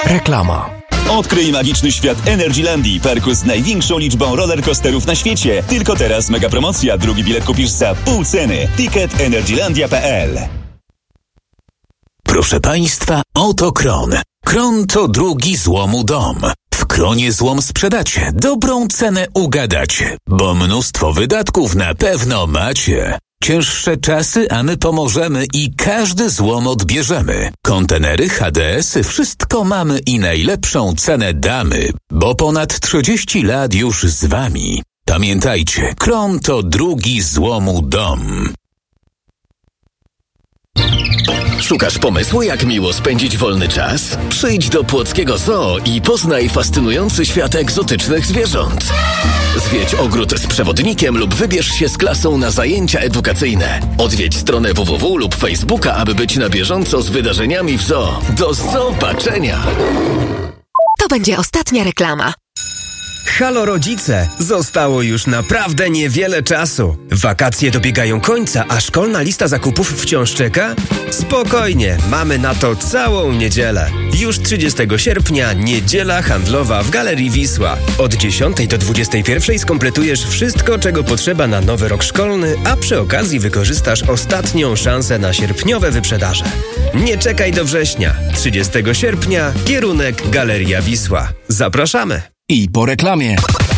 Reklama. Odkryj magiczny świat Energylandii, parku z największą liczbą rollercoasterów na świecie. Tylko teraz mega promocja, drugi bilet kupisz za pół ceny. Ticket energylandia.pl. Proszę Państwa, oto Kron. Kron to drugi złomu dom. W Kronie złom sprzedacie, dobrą cenę ugadacie, bo mnóstwo wydatków na pewno macie. Cięższe czasy, a my pomożemy i każdy złom odbierzemy. Kontenery, HDS-y, wszystko mamy i najlepszą cenę damy, bo ponad 30 lat już z Wami. Pamiętajcie, Kron to drugi złomu dom. Szukasz pomysłu, jak miło spędzić wolny czas? Przyjdź do Płockiego Zoo i poznaj fascynujący świat egzotycznych zwierząt. Zwiedź ogród z przewodnikiem lub wybierz się z klasą na zajęcia edukacyjne. Odwiedź stronę www lub Facebooka, aby być na bieżąco z wydarzeniami w zoo. Do zobaczenia! To będzie ostatnia reklama. Halo rodzice! Zostało już naprawdę niewiele czasu. Wakacje dobiegają końca, a szkolna lista zakupów wciąż czeka? Spokojnie, mamy na to całą niedzielę. Już 30 sierpnia niedziela handlowa w Galerii Wisła. Od 10 do 21 skompletujesz wszystko, czego potrzeba na nowy rok szkolny, a przy okazji wykorzystasz ostatnią szansę na sierpniowe wyprzedaże. Nie czekaj do września. 30 sierpnia kierunek Galeria Wisła. Zapraszamy! I po reklamie.